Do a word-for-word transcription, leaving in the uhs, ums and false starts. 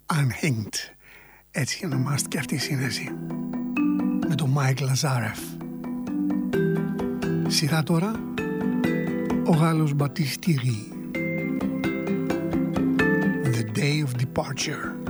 Unhinged. Έτσι ονομάστηκε αυτή η σύνδεση. Με τον Μάικ Λαζάρεφ. Σειρά τώρα ο Γάλλος Μπατίστ Θιρί. The Day of Departure.